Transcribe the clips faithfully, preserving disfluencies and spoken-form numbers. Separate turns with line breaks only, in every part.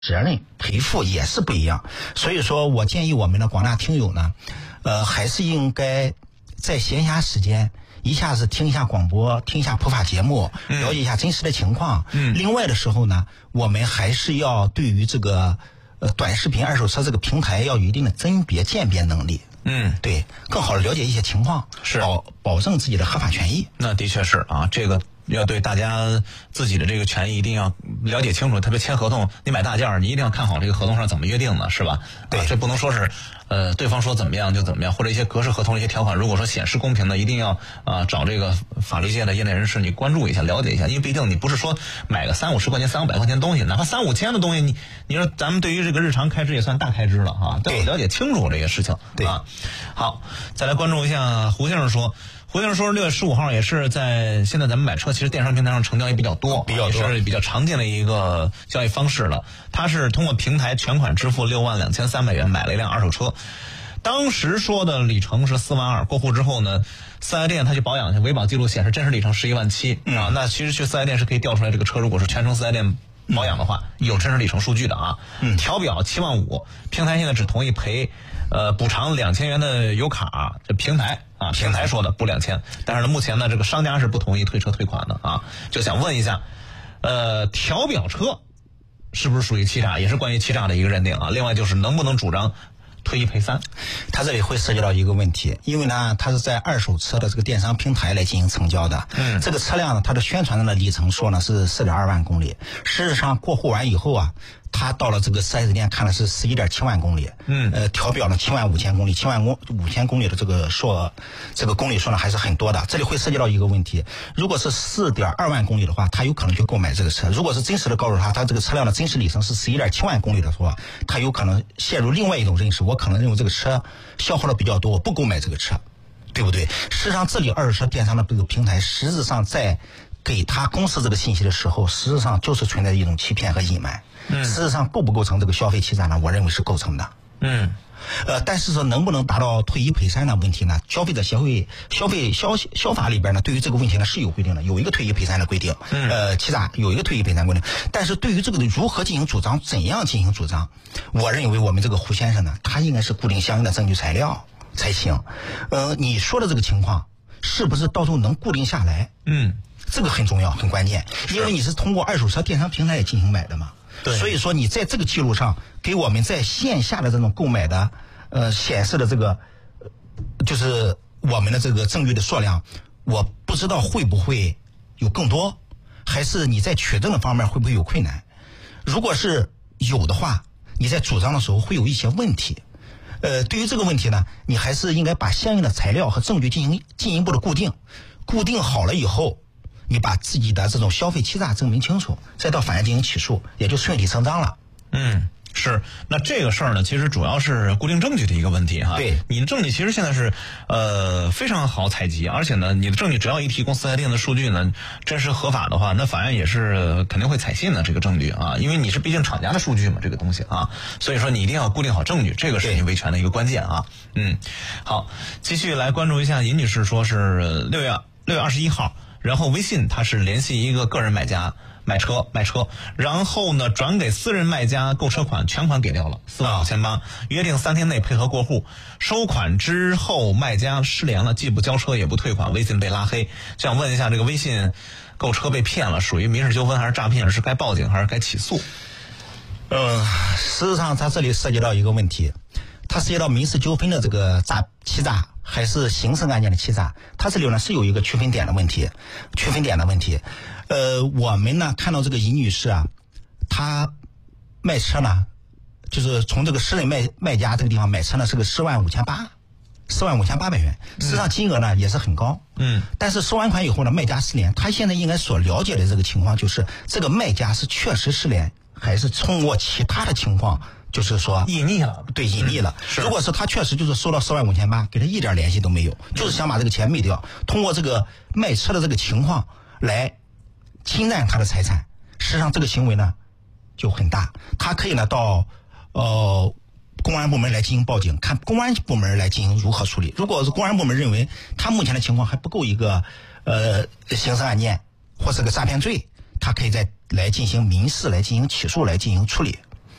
责任赔付也是不一样。所以说我建议我们的广大听友呢，呃，还是应该在闲暇时间一下子听一下广播，听一下普法节目，了解一下真实的情况。嗯。另外的时候呢，我们还是要对于这个呃短视频二手车这个平台要有一定的甄别鉴别能力。嗯，对，更好的了解一些情况，是保保证自己的合法权益。
那的确是啊，这个要对大家自己的这个权益一定要了解清楚。特别签合同，你买大件儿，你一定要看好这个合同上怎么约定的，是吧？对，啊、这不能说是呃对方说怎么样就怎么样，或者一些格式合同的一些条款，如果说显示公平的，一定要啊、呃、找这个法律界的业内人士你关注一下，了解一下，因为毕竟你不是说买个三五十块钱、三五百块钱的东西，哪怕三五千的东西，你你说咱们对于这个日常开支也算大开支了哈，都要了解清楚这个事情。对啊，好，再来关注一下胡先生说。胡先生说，六月十五号也是在现在咱们买车，其实电商平台上成交也比较多，比较多，也是比较常见的一个交易方式了。他是通过平台全款支付六万两千三百元买了一辆二手车，当时说的里程是四万二，过户之后呢，四 S 店他去保养去，维保记录显示真实里程十一万七、嗯、啊。那其实去四 S 店是可以调出来这个车，如果是全程四 S 店保养的话，有真实里程数据的啊。嗯，调表七万五，平台现在只同意赔呃补偿两千元的油卡，这平台。啊，平台说的补两千，但是呢，目前呢，这个商家是不同意退车退款的啊。就想问一下，呃，调表车是不是属于欺诈？也是关于欺诈的一个认定啊。另外就是能不能主张退一赔三？
它这里会涉及到一个问题，因为呢，它是在二手车的这个电商平台来进行成交的。嗯，这个车辆呢，它的宣传的里程说呢是 四点二万公里，事实上过户完以后啊。他到了这个 四 S 店看的是十一点七万公里，嗯，呃，调表呢七万五千公里，七万公五千公里的这个数，这个公里数呢还是很多的。这里会涉及到一个问题，如果是四点二万公里的话，他有可能去购买这个车；如果是真实的告诉他，他这个车辆的真实里程是十一点七万公里的话，他有可能陷入另外一种认识，我可能认为这个车消耗的比较多，我不购买这个车，对不对？事实上，这里二手车电商的这个平台，实质上在给他公示这个信息的时候，实质上就是存在一种欺骗和隐瞒。嗯，事实上构不构成这个消费欺诈呢？我认为是构成的。嗯，呃，但是说能不能达到退一赔三的问题呢？消费者协会消费消消法里边呢，对于这个问题呢是有规定的，有一个退一赔三的规定。嗯，呃，欺诈有一个退一赔三规定，但是对于这个如何进行主张，怎样进行主张，我认为我们这个胡先生呢，他应该是固定相应的证据材料才行。呃，你说的这个情况是不是到时候能固定下来？嗯，这个很重要，很关键，因为你是通过二手车电商平台进行买的嘛。对，所以说你在这个记录上给我们在线下的这种购买的呃显示的这个就是我们的这个证据的数量，我不知道会不会有更多，还是你在取证的方面会不会有困难。如果是有的话，你在主张的时候会有一些问题。呃，对于这个问题呢，你还是应该把相应的材料和证据进行进一步的固定，固定好了以后，你把自己的这种消费欺诈证明清楚，再到法院进行起诉，也就顺理成章了。
嗯，是。那这个事儿呢，其实主要是固定证据的一个问题哈。对，你的证据其实现在是呃非常好采集，而且呢，你的证据只要一提供四 S 店的数据呢，真实合法的话，那法院也是肯定会采信的这个证据啊，因为你是毕竟厂家的数据嘛，这个东西啊，所以说你一定要固定好证据，这个是你维权的一个关键啊。嗯，好，继续来关注一下尹女士，说是六月六月二十一号。然后微信他是联系一个个人买家买车卖车，然后呢转给私人卖家购车款，全款给掉了四万五千八，约定三天内配合过户。收款之后卖家失联了，既不交车也不退款，微信被拉黑。想问一下，这个微信购车被骗了，属于民事纠纷还是诈骗？是该报警还是该起诉？
呃，事实上它这里涉及到一个问题，它涉及到民事纠纷的这个诈欺诈还是刑事案件的欺诈，它这里呢是有一个区分点的问题，区分点的问题。呃，我们呢看到这个尹女士啊，她卖车呢，就是从这个私人卖卖家这个地方买车呢是个四万五千八，四万五千八百元，实际上金额呢也是很高。嗯。但是收完款以后呢，卖家失联，他现在应该所了解的这个情况就是这个卖家是确实失联，还是通过其他的情况。就是说
隐匿了，
对，隐匿了。嗯、如果是他确实就是收到四万五千八，给他一点联系都没有，就是想把这个钱灭掉，通过这个卖车的这个情况来侵占他的财产，实际上这个行为呢就很大。他可以呢到呃公安部门来进行报警，看公安部门来进行如何处理。如果是公安部门认为他目前的情况还不够一个呃刑事案件或是个诈骗罪，他可以再来进行民事来进行起诉来进行处理。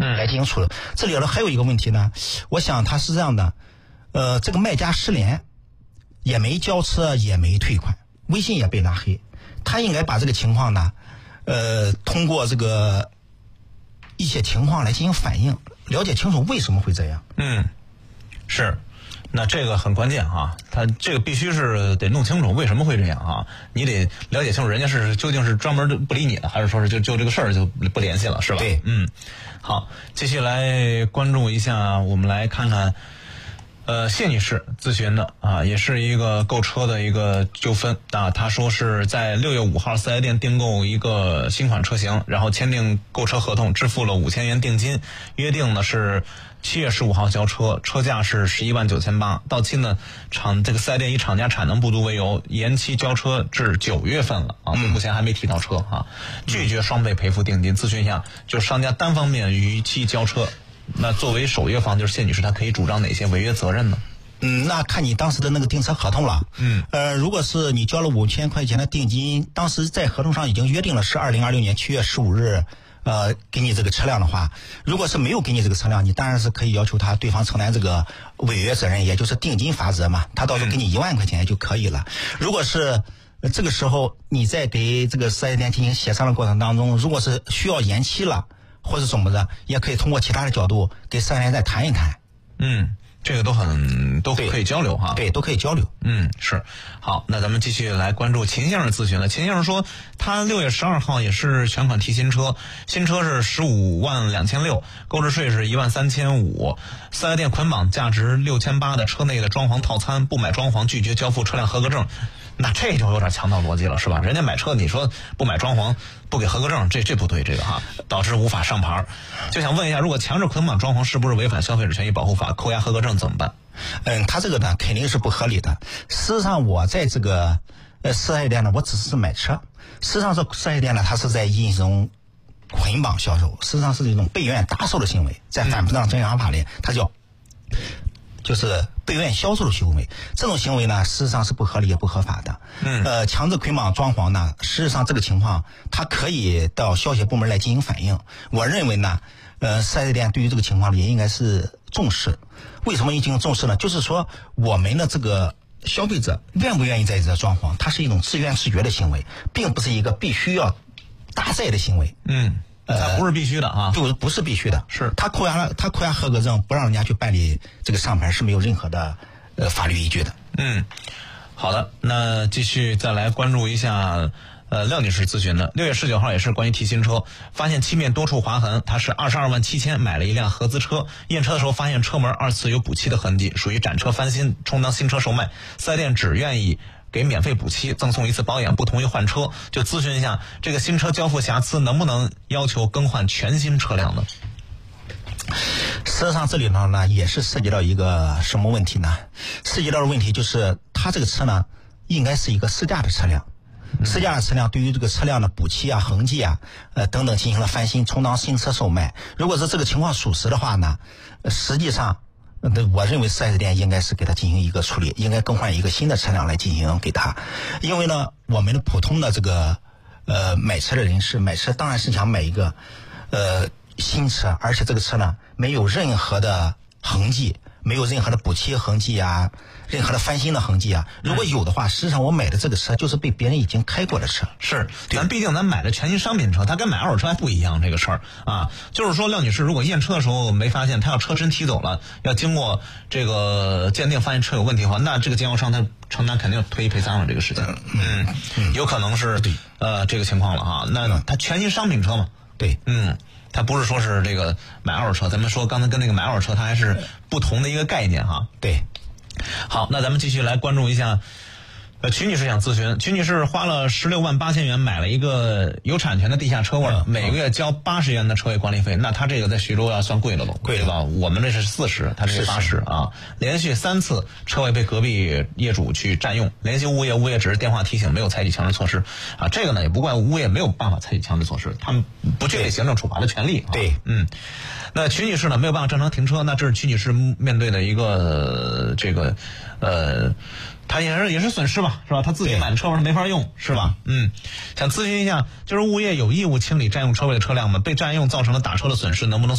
来进行处理。这里头还有一个问题呢，我想他是这样的，呃，这个卖家失联，也没交车，也没退款，微信也被拉黑，他应该把这个情况呢，呃，通过这个一些情况来进行反映，了解清楚为什么会这样。
嗯，是。那这个很关键哈，他这个必须是得弄清楚为什么会这样啊，你得了解清楚人家是究竟是专门不理你的，还是说是就就这个事儿就不联系了，是吧？
对，
嗯，好，继续来关注一下，我们来看看，呃，谢女士咨询的啊，也是一个购车的一个纠纷啊，她说是在六月五号四 S 店订购一个新款车型，然后签订购车合同，支付了五千元定金，约定呢是七月十五号交车，车价是十一万九千八。到期呢，厂这个四 S 店以厂家产能不足为由，延期交车至九月份了啊，目前还没提到车啊，拒绝双倍赔付定金。咨询一下，就是商家单方面逾期交车，那作为守约方，就是谢女士，她可以主张哪些违约责任呢？
嗯，那看你当时的那个订车合同了。嗯，呃，如果是你交了五千块钱的定金，当时在合同上已经约定了是二零二六年七月十五日。呃，给你这个车辆的话，如果是没有给你这个车辆，你当然是可以要求他对方承担这个违约责任，也就是定金罚则嘛，他到时候给你一万块钱就可以了。如果是这个时候你在给这个四 S 店进行协商的过程当中，如果是需要延期了或者怎么的，也可以通过其他的角度给四 S 店再谈一谈。
嗯。这个都很都可以交流哈，
对，都可以交流。
嗯，是。好，那咱们继续来关注秦先生咨询了。秦先生说，他六月十二号也是全款提新车，新车是十五万两千六，购置税是一万三千五，四 S 店捆绑价值六千八的车内的装潢套餐，不买装潢拒绝交付车辆合格证。那这就有点强盗逻辑了，是吧？人家买车，你说不买装潢，不给合格证，这这不对，这个哈，导致无法上牌。就想问一下，如果强制捆绑装潢，是不是违反消费者权益保护法，扣押合格证怎么办？
嗯，他这个呢肯定是不合理的。事实上，我在这个呃四 S 店呢，我只是买车。事实上，这四 S 店呢，它是在进行捆绑销售，事实上是一种被院打售的行为，在反不当征销法里，它叫。就是被院销售的行为，这种行为呢，事实上是不合理也不合法的。嗯，呃，强制捆绑装潢呢，事实上这个情况，它可以到消协部门来进行反映。我认为呢，呃，四 S 店对于这个情况也应该是重视。为什么进行重视呢？就是说，我们的这个消费者愿不愿意在这装潢，它是一种自愿自觉的行为，并不是一个必须要搭载的行为。
嗯。它不是必须的啊，
就不是必须的，
是
他扣押了，他扣押合格证，不让人家去办理这个上牌是没有任何的呃法律依据的。
嗯，好的，那继续再来关注一下呃廖女士咨询的，六月十九号也是关于提新车，发现漆面多处划痕，她是二十二万七千买了一辆合资车，验车的时候发现车门二次有补漆的痕迹，属于展车翻新，充当新车售卖，四 S 店只愿意给免费补漆，赠送一次保养，不同意换车，就咨询一下这个新车交付瑕疵能不能要求更换全新车辆呢？
事实上，这里头呢也是涉及到一个什么问题呢？涉及到的问题就是，它这个车呢应该是一个试驾的车辆，试驾的车辆对于这个车辆的补漆啊、痕迹啊、呃等等进行了翻新，充当新车售卖。如果是这个情况属实的话呢，实际上。我认为四 S 店应该是给他进行一个处理，应该更换一个新的车辆来进行给他，因为呢，我们的普通的这个呃买车的人士买车当然是想买一个呃新车，而且这个车呢没有任何的痕迹，没有任何的补漆痕迹啊，任何的翻新的痕迹啊。如果有的话，实际上我买的这个车就是被别人已经开过的车。
是，咱毕竟咱买的全新商品车，它跟买二手车还不一样这个事儿啊。就是说，廖女士如果验车的时候没发现，她要车身提走了，要经过这个鉴定发现车有问题的话，那这个经销商他承担肯定退一赔三了这个事情。嗯，嗯有可能是呃这个情况了哈。那它全新商品车嘛，
对，
嗯。它不是说是这个买二手车，咱们说刚才跟那个买二手车它还是不同的一个概念哈。
对，
好，那咱们继续来关注一下，呃，曲女士想咨询，曲女士花了十六万八千元买了一个有产权的地下车位，嗯、每个月交八十元的车位管理费，那他这个在徐州要算贵了喽，
贵
对吧？我们这是四十，他这是八十啊。连续三次车位被隔壁业主去占用，联系物业，物业只是电话提醒，没有采取强制措施啊。这个呢也不怪物业没有办法采取强制措施，他们不具备行政处罚的权利。
对，
啊、嗯。那曲女士呢没有办法正常停车，那这是曲女士面对的一个、呃、这个呃。他也是也是损失吧，是吧？他自己买的车位他没法用，是吧？嗯，想咨询一下，就是物业有义务清理占用车位的车辆吗？被占用造成了打车的损失，能不能